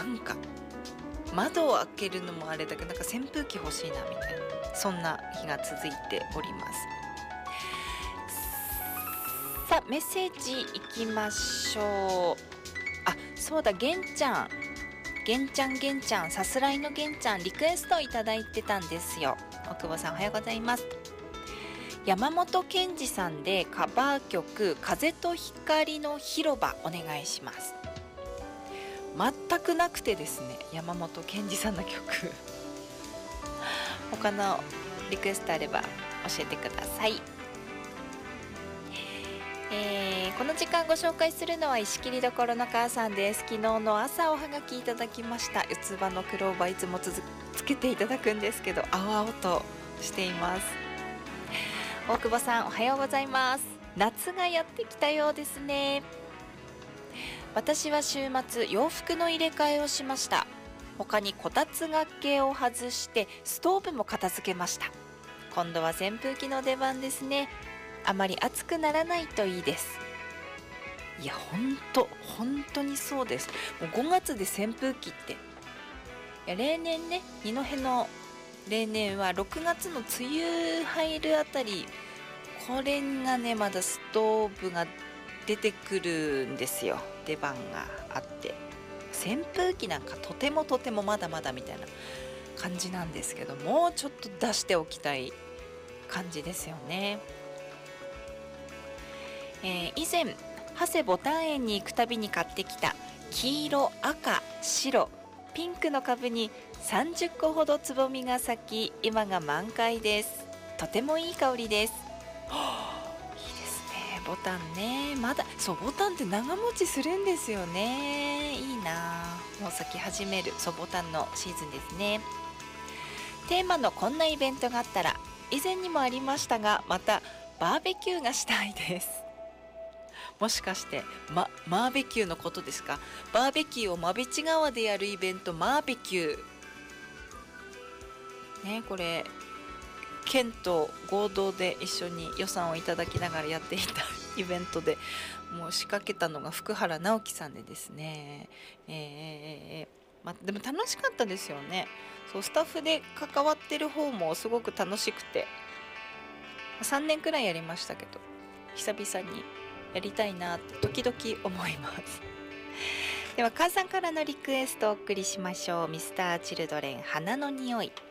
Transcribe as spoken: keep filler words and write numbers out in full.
なんか窓を開けるのもあれだけど、なんか扇風機欲しいなみたいな、そんな日が続いております。さあメッセージいきましょう。あ、そうだ、げんちゃんげんちゃんげんちゃんさすらいのげんちゃんリクエストいただいてたんですよ。大久保さんおはようございます。山本賢治さんでカバー曲風と光の広場お願いします。全くなくてですね、山本賢治さんの曲他のリクエストあれば教えてください。えー、この時間ご紹介するのは石切りどころの母さんです。昨日の朝おはがきいただきました。四つ葉のクローバーいつもつつけていただくんですけど、青々としています。大久保さんおはようございます。夏がやってきたようですね。私は週末洋服の入れ替えをしました。他にこたつがけを外してストーブも片付けました。今度は扇風機の出番ですね。あまり暑くならないといいです。いやほんと本当にそうです。もうごがつで扇風機って、いや例年ね、二戸の例年はろくがつの梅雨入るあたり、これがねまだストーブが出てくるんですよ。出番があって、扇風機なんかとてもとてもまだまだみたいな感じなんですけど、もうちょっと出しておきたい感じですよね。えー、以前長谷ボタン園に行くたびに買ってきた黄色、赤、白、ピンクの株にさんじゅっこほどつぼみが咲き、今が満開です。とてもいい香りです。ボタンね、まだそうボタンって長持ちするんですよね。いいな、もう咲き始めるそうボタンのシーズンですね。テーマのこんなイベントがあったら、以前にもありましたが、またバーベキューがしたいです。もしかして、ま、バーベキューのことですか？バーベキューを馬淵川でやるイベント、バーベキューね、これ県と合同で一緒に予算をいただきながらやっていたイベントで、もう仕掛けたのが福原直樹さんでですね、えーま、でも楽しかったですよね。そうスタッフで関わってる方もすごく楽しくて、さんねんくらいやりましたけど、久々にやりたいなって時々思います。では母さんからのリクエストをお送りしましょう。ミスターチルドレン花の匂い。